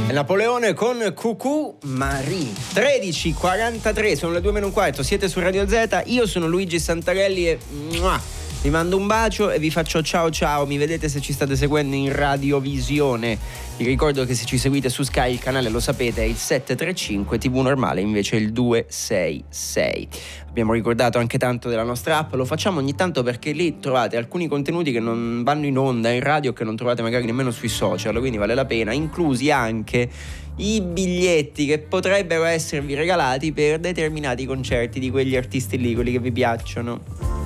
Napoleone con Cucù Marie. 13:43, sono le 2:15, siete su Radio Z, io sono Luigi Santarelli e vi mando un bacio e vi faccio ciao ciao. Mi vedete se ci state seguendo in radiovisione. Vi ricordo che se ci seguite su Sky il canale, lo sapete, è il 735, TV normale invece il 266. Abbiamo ricordato anche tanto della nostra app, lo facciamo ogni tanto perché lì trovate alcuni contenuti che non vanno in onda in radio, che non trovate magari nemmeno sui social, quindi vale la pena, inclusi anche i biglietti che potrebbero esservi regalati per determinati concerti di quegli artisti lì, quelli che vi piacciono.